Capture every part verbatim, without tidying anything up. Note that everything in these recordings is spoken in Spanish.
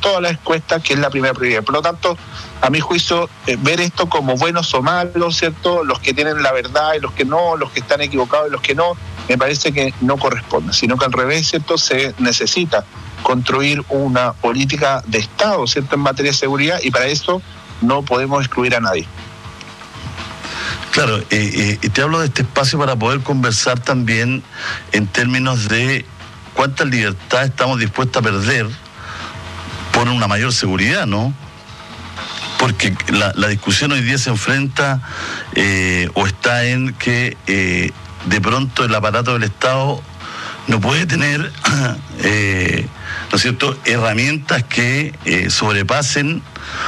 todas las encuestas que es la primera prioridad. Por lo tanto, a mi juicio, eh, ver esto como buenos o malos, ¿cierto? Los que tienen la verdad y los que no, los que están equivocados y los que no, me parece que no corresponde, sino que al revés, ¿cierto? Se necesita construir una política de Estado, ¿cierto?, en materia de seguridad, y para eso no podemos excluir a nadie. Claro, eh, eh, te hablo de este espacio para poder conversar también en términos de cuánta libertad estamos dispuestos a perder por una mayor seguridad, ¿no? Porque la, la discusión hoy día se enfrenta eh, o está en que eh, de pronto el aparato del Estado no puede tener, eh, ¿no es cierto?, herramientas que eh, sobrepasen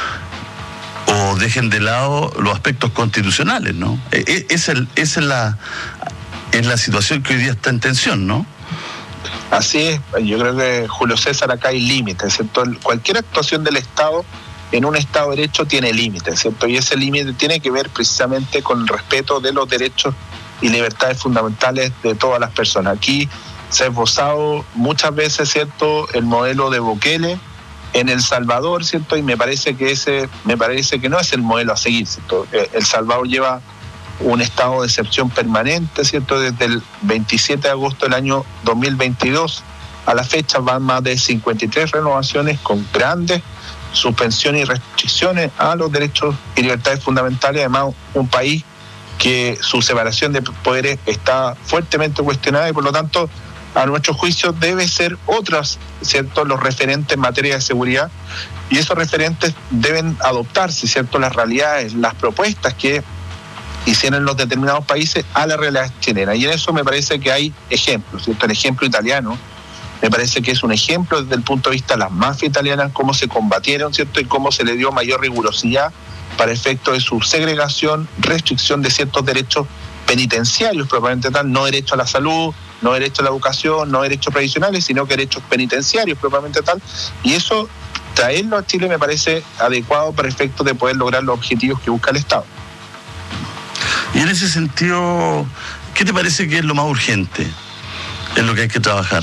o dejen de lado los aspectos constitucionales, ¿no? Eh, es el, esa es la, es la situación que hoy día está en tensión, ¿no? Así es, yo creo que Julio César acá hay límites, ¿cierto? Cualquier actuación del Estado en un Estado de Derecho tiene límites, ¿cierto? Y ese límite tiene que ver precisamente con el respeto de los derechos y libertades fundamentales de todas las personas. Aquí se ha esbozado muchas veces, ¿cierto?, el modelo de Bukele en El Salvador, ¿cierto? Y me parece que ese, me parece que no es el modelo a seguir, ¿cierto? El Salvador lleva un estado de excepción permanente, ¿cierto? Desde el veintisiete de agosto del año dos mil veintidós a la fecha van más de cincuenta y tres renovaciones con grandes suspensiones y restricciones a los derechos y libertades fundamentales. Además, un país que su separación de poderes está fuertemente cuestionada y por lo tanto, a nuestro juicio, debe ser otras, ¿cierto?, los referentes en materia de seguridad, y esos referentes deben adoptarse, ¿cierto?, las realidades, las propuestas que hicieron los determinados países a la realidad chilena. Y en eso me parece que hay ejemplos, ¿cierto? El ejemplo italiano me parece que es un ejemplo desde el punto de vista de las mafias italianas, cómo se combatieron, ¿cierto?, y cómo se le dio mayor rigurosidad para efecto de su segregación, restricción de ciertos derechos penitenciarios, propiamente tal, no derecho a la salud, no derecho a la educación, no derechos previsionales, sino que derechos penitenciarios, propiamente tal. Y eso, traerlo a Chile me parece adecuado para efecto de poder lograr los objetivos que busca el Estado. Y en ese sentido, ¿qué te parece que es lo más urgente en lo que hay que trabajar?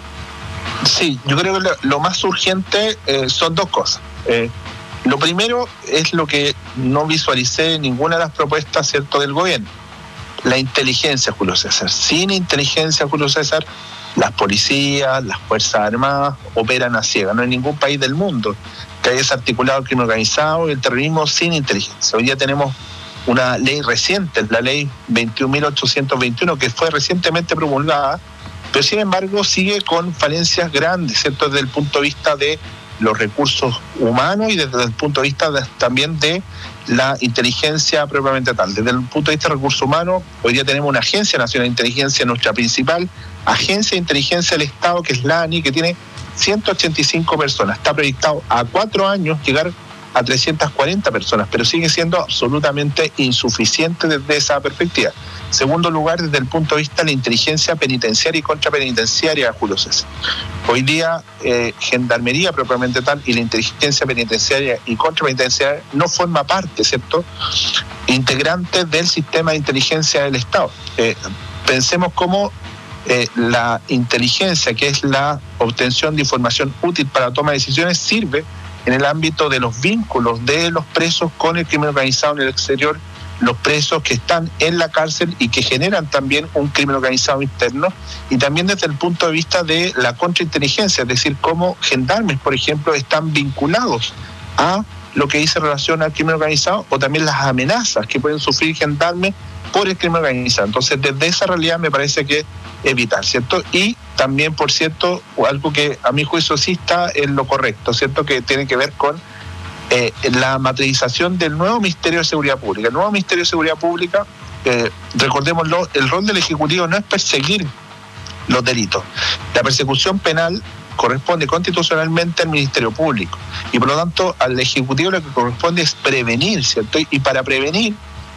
Sí, yo creo que lo, lo más urgente eh, son dos cosas. Eh, lo primero es lo que no visualicé en ninguna de las propuestas, ¿cierto?, del gobierno. La inteligencia, Julio César. Sin inteligencia, Julio César, las policías, las Fuerzas Armadas operan a ciegas. No hay ningún país del mundo que haya desarticulado el crimen organizado y el terrorismo sin inteligencia. Hoy día tenemos una ley reciente, la ley veintiún mil ochocientos veintiuno, que fue recientemente promulgada, pero sin embargo sigue con falencias grandes, ¿cierto?, desde el punto de vista de los recursos humanos y desde el punto de vista de, también de la inteligencia propiamente tal. Desde el punto de vista de recursos humanos, hoy día tenemos una Agencia Nacional de Inteligencia, nuestra principal agencia de inteligencia del Estado, que es la ANI, que tiene ciento ochenta y cinco personas. Está proyectado a cuatro años llegar a trescientas cuarenta personas, pero sigue siendo absolutamente insuficiente desde esa perspectiva. Segundo lugar, desde el punto de vista de la inteligencia penitenciaria y contrapenitenciaria, Julio César. Hoy día, eh, Gendarmería propiamente tal y la inteligencia penitenciaria y contrapenitenciaria no forma parte, ¿cierto?, integrante del sistema de inteligencia del Estado. Eh, pensemos cómo eh, la inteligencia, que es la obtención de información útil para la toma de decisiones, sirve en el ámbito de los vínculos de los presos con el crimen organizado en el exterior, los presos que están en la cárcel y que generan también un crimen organizado interno, y también desde el punto de vista de la contrainteligencia, es decir, cómo gendarmes, por ejemplo, están vinculados a lo que dice relación al crimen organizado, o también las amenazas que pueden sufrir gendarmes por el crimen organizado. Entonces, desde esa realidad me parece que es vital, ¿cierto? Y también, por cierto, algo que a mi juicio sí está en lo correcto, ¿cierto?, que tiene que ver con eh, la materialización del nuevo Ministerio de Seguridad Pública. El nuevo Ministerio de Seguridad Pública, eh, recordémoslo, el rol del Ejecutivo no es perseguir los delitos. La persecución penal corresponde constitucionalmente al Ministerio Público, y por lo tanto al Ejecutivo lo que corresponde es prevenir, ¿cierto? Y para prevenir,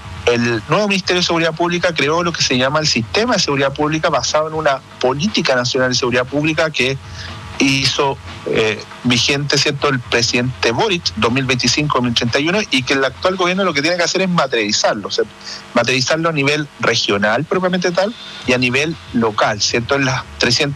el nuevo Ministerio de Seguridad Pública creó lo que se llama el Sistema de Seguridad Pública, basado en una política nacional de seguridad pública que hizo eh, vigente, ¿cierto?, el presidente Boric, dos mil veinticinco a dos mil treinta y uno, y que el actual gobierno lo que tiene que hacer es materializarlo, ¿cierto?, materializarlo a nivel regional propiamente tal y a nivel local, ¿cierto?, en las trescientas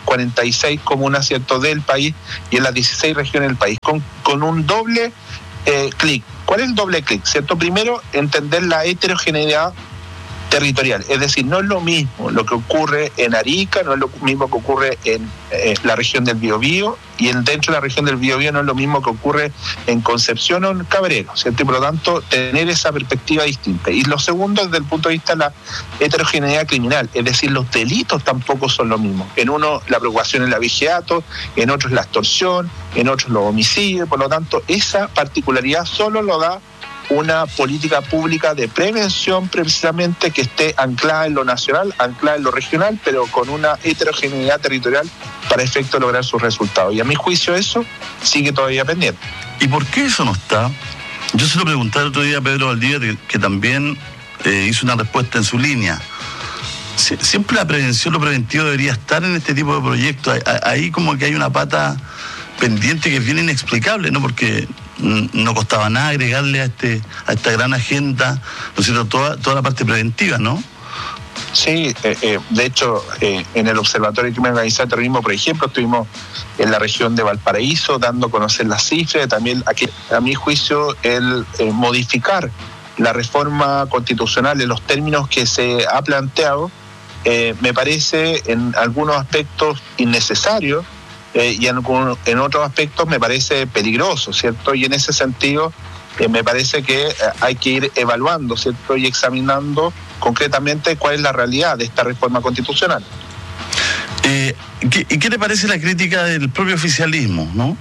cuarenta y seis comunas, ¿cierto?, del país y en las dieciséis regiones del país, con, con un doble eh, clic. ¿Cuál es el doble clic? ¿Cierto? Primero, entender la heterogeneidad territorial, es decir, no es lo mismo lo que ocurre en Arica, no es lo mismo que ocurre en eh, la región del Biobío, y en, dentro de la región del Biobío no es lo mismo que ocurre en Concepción o en Cabrero, ¿cierto? Y por lo tanto, tener esa perspectiva distinta. Y lo segundo, desde el punto de vista de la heterogeneidad criminal, es decir, los delitos tampoco son lo mismo. En uno, la preocupación es el abigeato, en otros la extorsión, en otros los homicidios, por lo tanto, esa particularidad solo lo da una política pública de prevención precisamente que esté anclada en lo nacional, anclada en lo regional, pero con una heterogeneidad territorial para efecto de lograr sus resultados. Y a mi juicio eso sigue todavía pendiente. ¿Y por qué eso no está? Yo se lo pregunté el otro día a Pedro Valdivia, que, que también eh, hizo una respuesta en su línea. Sie- siempre la prevención, lo preventivo debería estar en este tipo de proyectos. Ahí como que hay una pata pendiente que es bien inexplicable, ¿no? Porque no costaba nada agregarle a este a esta gran agenda, ¿no es cierto?, toda, toda la parte preventiva, ¿no? Sí, eh, eh, de hecho, eh, en el Observatorio de Crimen Organizado y Terrorismo, por ejemplo, estuvimos en la región de Valparaíso dando a conocer las cifras, también aquí, a mi juicio, el eh, modificar la reforma constitucional en los términos que se ha planteado, eh, me parece en algunos aspectos innecesario, Eh, y en, en otros aspectos me parece peligroso, ¿cierto? Y en ese sentido eh, me parece que eh, hay que ir evaluando, ¿cierto?, y examinando concretamente cuál es la realidad de esta reforma constitucional. Eh, ¿qué, ¿Y qué te parece la crítica del propio oficialismo, no?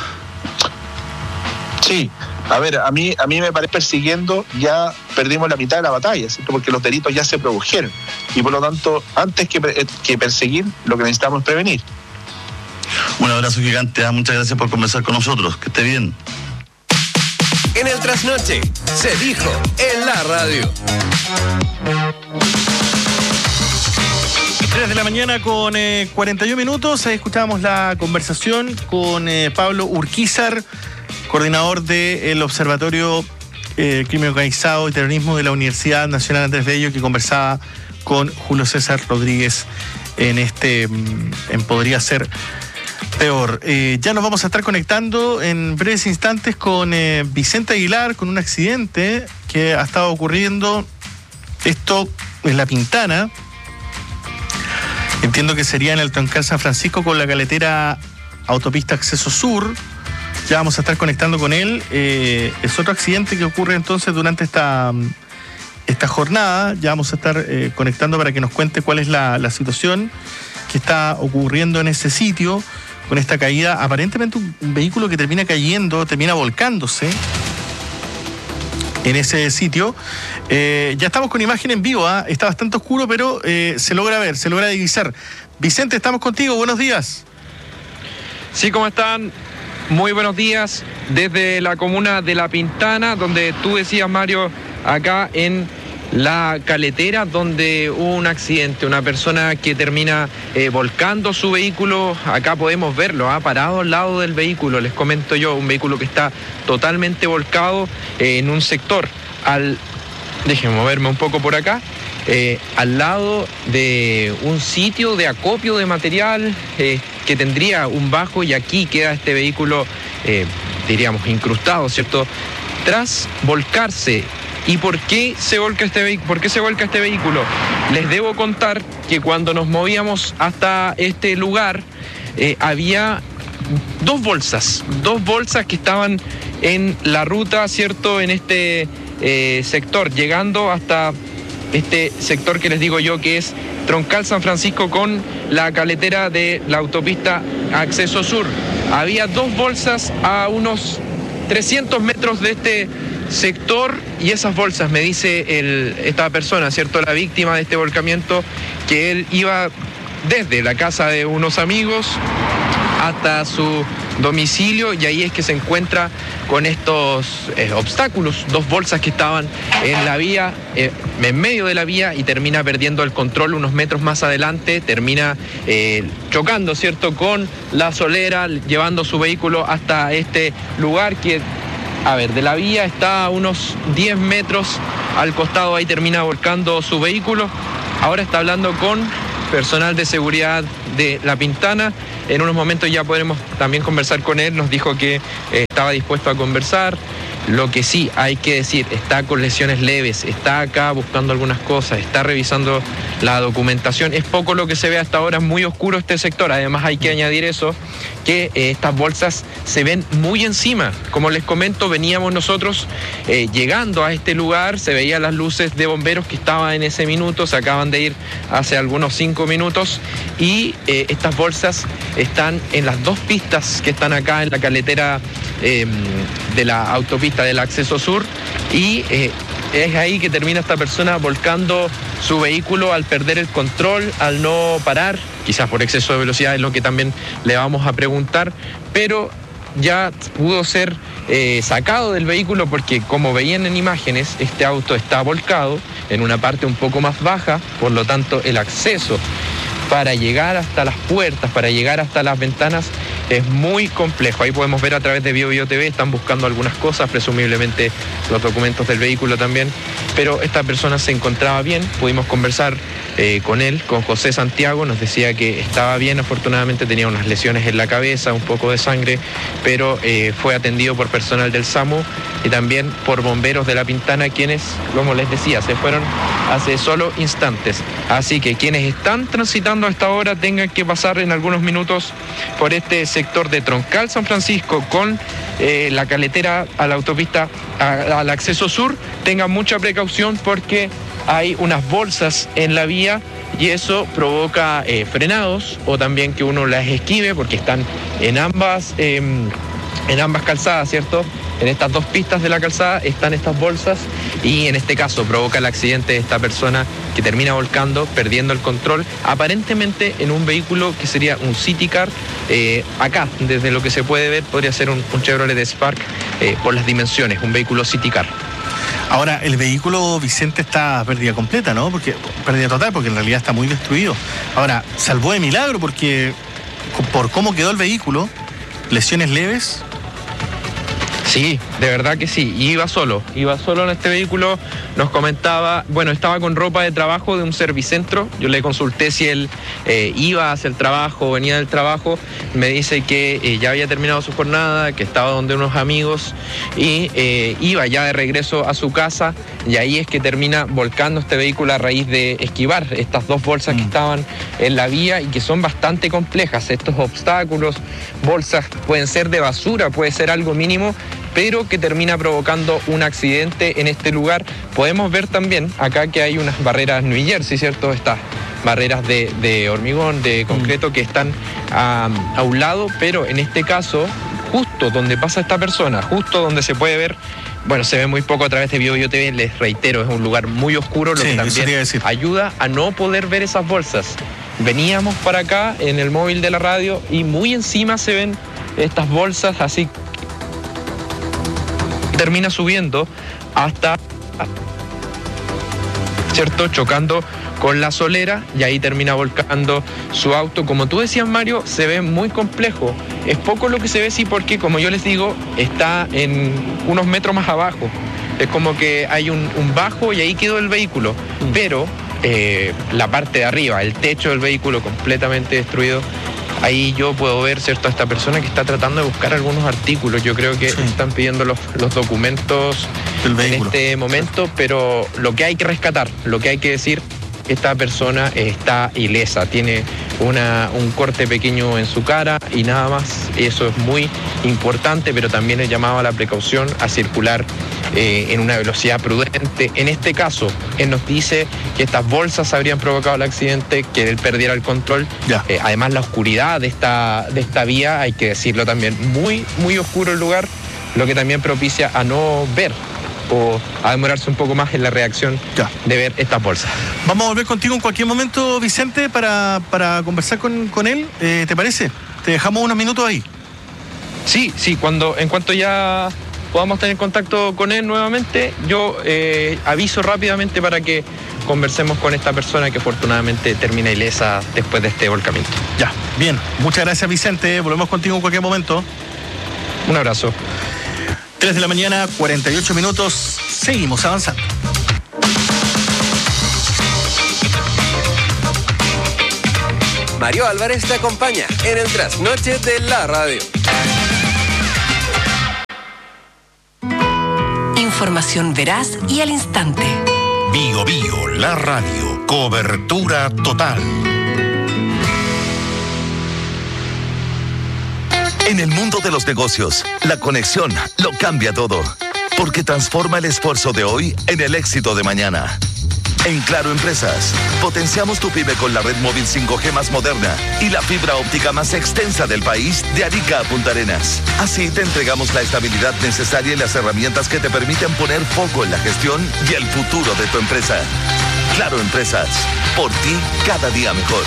Sí, a ver, a mí, a mí me parece persiguiendo ya perdimos la mitad de la batalla, ¿cierto?, porque los delitos ya se produjeron y por lo tanto, antes que, que perseguir, lo que necesitamos es prevenir. Un abrazo gigante, ¿eh? Muchas gracias por conversar con nosotros, que esté bien. En el Trasnoche se dijo en la radio. tres de la mañana con eh, cuarenta y un minutos, ahí escuchábamos la conversación con eh, Pablo Urquizar, coordinador del Observatorio eh, Crimen Organizado y Terrorismo de la Universidad Nacional Andrés Bello, que conversaba con Julio César Rodríguez en este, en Podría Ser Peor. Eh, ya nos vamos a estar conectando en breves instantes con eh, Vicente Aguilar, con un accidente que ha estado ocurriendo, esto en La Pintana, entiendo que sería en el Troncal San Francisco con la caletera Autopista Acceso Sur. Ya vamos a estar conectando con él. Eh, es otro accidente que ocurre entonces durante esta, esta jornada. Ya vamos a estar eh, conectando para que nos cuente cuál es la, la situación que está ocurriendo en ese sitio con esta caída. Aparentemente un, un vehículo que termina cayendo, termina volcándose en ese sitio. Eh, ya estamos con imagen en vivo, ¿eh? Está bastante oscuro, pero eh, se logra ver, se logra divisar. Vicente, estamos contigo, buenos días. Sí, ¿cómo están? Muy buenos días desde la comuna de La Pintana, donde tú decías, Mario, acá en la caletera, donde hubo un accidente, una persona que termina eh, volcando su vehículo. Acá podemos verlo, ha ¿eh? parado al lado del vehículo, les comento yo, un vehículo que está totalmente volcado eh, en un sector. Al, déjenme moverme un poco por acá. Eh, al lado de un sitio de acopio de material eh, que tendría un bajo, y aquí queda este vehículo, eh, diríamos, incrustado, ¿cierto? Tras volcarse. ¿Y por qué se volca este vehículo? ¿Por qué se volca este vehículo? Les debo contar que cuando nos movíamos hasta este lugar eh, había dos bolsas, dos bolsas que estaban en la ruta, ¿cierto? En este eh, sector, llegando hasta este sector que les digo yo, que es Troncal San Francisco con la caletera de la autopista Acceso Sur. Había dos bolsas a unos trescientos metros de este sector, y esas bolsas, me dice el, esta persona, ¿cierto?, la víctima de este volcamiento, que él iba desde la casa de unos amigos hasta su domicilio, y ahí es que se encuentra con estos eh, obstáculos, dos bolsas que estaban en la vía, eh, en medio de la vía, y termina perdiendo el control unos metros más adelante, termina eh, chocando, ¿cierto?, con la solera, llevando su vehículo hasta este lugar que, a ver, de la vía está a unos diez metros al costado, ahí termina volcando su vehículo. Ahora está hablando con personal de seguridad de La Pintana. En unos momentos ya podremos también conversar con él. Nos dijo que eh, estaba dispuesto a conversar. Lo que sí hay que decir, está con lesiones leves, está acá buscando algunas cosas, está revisando la documentación. Es poco lo que se ve hasta ahora, es muy oscuro este sector. Además hay que añadir eso, que eh, estas bolsas se ven muy encima. Como les comento, veníamos nosotros eh, llegando a este lugar, se veían las luces de bomberos que estaban en ese minuto, se acaban de ir hace algunos cinco minutos, y eh, estas bolsas están en las dos pistas que están acá en la caletera eh, de la autopista del acceso sur, y eh, es ahí que termina esta persona volcando su vehículo al perder el control, al no parar, quizás por exceso de velocidad, es lo que también le vamos a preguntar, pero ya pudo ser eh, sacado del vehículo porque, como veían en imágenes, este auto está volcado en una parte un poco más baja, por lo tanto el acceso para llegar hasta las puertas, para llegar hasta las ventanas, es muy complejo. Ahí podemos ver a través de Bio Bio T V, están buscando algunas cosas, presumiblemente los documentos del vehículo también, pero esta persona se encontraba bien, pudimos conversar eh, con él, con José Santiago, nos decía que estaba bien, afortunadamente tenía unas lesiones en la cabeza, un poco de sangre, pero eh, fue atendido por personal del SAMU y también por bomberos de La Pintana, quienes, como les decía, se fueron hace solo instantes. Así que quienes están transitando a esta hora tengan que pasar en algunos minutos por este sector de Troncal San Francisco con eh, la caletera a la autopista a, al acceso sur, tengan mucha precaución porque hay unas bolsas en la vía y eso provoca eh, frenados o también que uno las esquive porque están en ambas, eh, en ambas calzadas, ¿cierto? En estas dos pistas de la calzada están estas bolsas y en este caso provoca el accidente de esta persona que termina volcando, perdiendo el control, aparentemente en un vehículo que sería un City Car. Eh, acá, desde lo que se puede ver, podría ser un, un Chevrolet Spark eh, por las dimensiones, un vehículo City Car. Ahora, el vehículo, Vicente, está pérdida completa, ¿no? Porque pérdida total, porque en realidad está muy destruido. Ahora, salvó de milagro porque por cómo quedó el vehículo, lesiones leves. Sí, de verdad que sí, y iba solo, iba solo en este vehículo, nos comentaba, bueno, estaba con ropa de trabajo de un servicentro, yo le consulté si él eh, iba hacia el trabajo, venía del trabajo, me dice que eh, ya había terminado su jornada, que estaba donde unos amigos y eh, iba ya de regreso a su casa y ahí es que termina volcando este vehículo a raíz de esquivar estas dos bolsas mm. que estaban en la vía y que son bastante complejas, estos obstáculos, bolsas pueden ser de basura, puede ser algo mínimo, pero que termina provocando un accidente en este lugar. Podemos ver también acá que hay unas barreras New Jersey, ¿cierto? Estas barreras de, de hormigón, de concreto, que están a, a un lado, pero en este caso, justo donde pasa esta persona, justo donde se puede ver, bueno, se ve muy poco a través de Bio Bio T V, les reitero, es un lugar muy oscuro, lo sí, que también ayuda a no poder ver esas bolsas. Veníamos para acá en el móvil de la radio y muy encima se ven estas bolsas, así termina subiendo hasta, ¿cierto?, chocando con la solera y ahí termina volcando su auto. Como tú decías, Mario, se ve muy complejo. Es poco lo que se ve, sí, porque como yo les digo, está en unos metros más abajo. Es como que hay un, un bajo y ahí quedó el vehículo. Mm. Pero eh, la parte de arriba, el techo del vehículo completamente destruido. Ahí yo puedo ver, ¿cierto?, a esta persona que está tratando de buscar algunos artículos. Yo creo que sí. están pidiendo los, los documentos en este momento, pero lo que hay que rescatar, lo que hay que decir, esta persona está ilesa, tiene una, un corte pequeño en su cara y nada más. Eso es muy importante, pero también el llamado a la precaución, a circular eh, en una velocidad prudente. En este caso, él nos dice que estas bolsas habrían provocado el accidente, que él perdiera el control. Eh, además, la oscuridad de esta, de esta vía, hay que decirlo también, muy, muy oscuro el lugar, lo que también propicia a no ver o a demorarse un poco más en la reacción ya. de ver estas bolsas. Vamos a volver contigo en cualquier momento, Vicente, para, para conversar con, con él. Eh, ¿Te parece? Te dejamos unos minutos ahí. Sí, sí, cuando, en cuanto ya podamos tener contacto con él nuevamente, yo eh, aviso rápidamente para que conversemos con esta persona que afortunadamente termina ilesa después de este volcamiento. Ya, bien. Muchas gracias, Vicente. Volvemos contigo en cualquier momento. Un abrazo. tres de la mañana, cuarenta y ocho minutos. Seguimos avanzando. Mario Álvarez te acompaña en el trasnoche de la radio. Información veraz y al instante. Bio Bio, la radio, cobertura total. En el mundo de los negocios, la conexión lo cambia todo, porque transforma el esfuerzo de hoy en el éxito de mañana. En Claro Empresas, potenciamos tu pyme con la red móvil cinco G más moderna y la fibra óptica más extensa del país, de Arica a Punta Arenas. Así te entregamos la estabilidad necesaria y las herramientas que te permiten poner foco en la gestión y el futuro de tu empresa. Claro Empresas, por ti cada día mejor.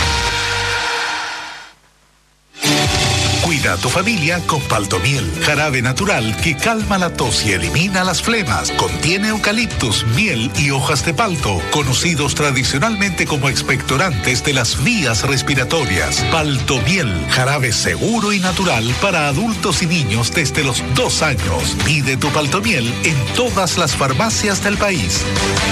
Cuida a tu familia con Paltomiel, jarabe natural que calma la tos y elimina las flemas. Contiene eucaliptus, miel y hojas de palto, conocidos tradicionalmente como expectorantes de las vías respiratorias. Paltomiel, jarabe seguro y natural para adultos y niños desde los dos años. Pide tu Paltomiel en todas las farmacias del país.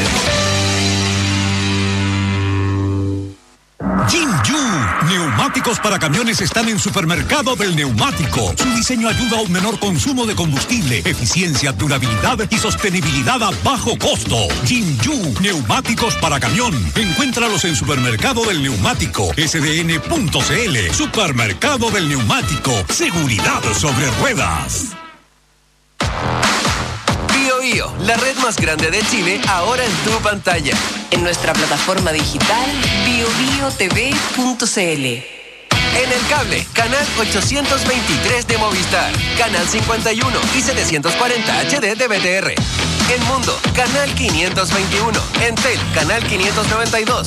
Jinju, neumáticos para camiones están en Supermercado del Neumático. Su diseño ayuda a un menor consumo de combustible, eficiencia, durabilidad y sostenibilidad a bajo costo. Jinju, neumáticos para camión. Encuéntralos en Supermercado del Neumático, S D N punto C L. Supermercado del Neumático, seguridad sobre ruedas. Bio Bio, la red más grande de Chile, ahora en tu pantalla. En nuestra plataforma digital bio bio t v punto c l. En el cable, canal ochocientos veintitrés de Movistar, canal cincuenta y uno y setecientos cuarenta H D de B T R. En Mundo, canal quinientos veintiuno. En Tel, canal quinientos noventa y dos.